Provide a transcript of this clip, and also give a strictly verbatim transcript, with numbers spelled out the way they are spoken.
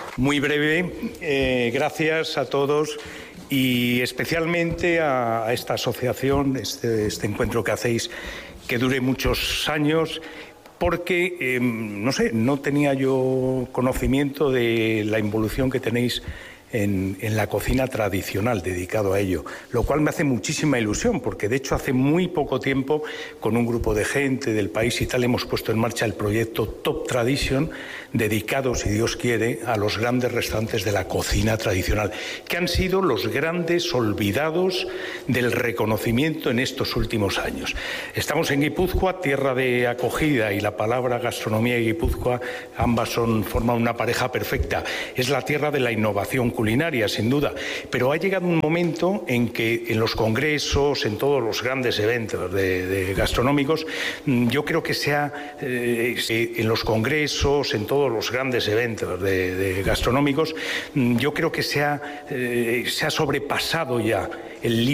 Muy breve, eh, gracias a todos y especialmente a, a esta asociación, este, este encuentro que hacéis, que dure muchos años, porque, eh, no sé, no tenía yo conocimiento de la involución que tenéis En, en la cocina tradicional, dedicado a ello, lo cual me hace muchísima ilusión, porque de hecho hace muy poco tiempo, con un grupo de gente del país y tal, hemos puesto en marcha el proyecto Top Tradition, dedicado, si Dios quiere, a los grandes restaurantes de la cocina tradicional, que han sido los grandes olvidados del reconocimiento en estos últimos años. Estamos en Guipúzcoa, tierra de acogida, y la palabra gastronomía y Guipúzcoa, ambas son, forman una pareja perfecta. Es la tierra de la innovación culinaria, sin duda, pero ha llegado un momento en que en los congresos, en todos los grandes eventos de, de gastronómicos, yo creo que sea eh, en los congresos, en todos los grandes eventos de, de gastronómicos, yo creo que se ha, eh, se ha sobrepasado ya el límite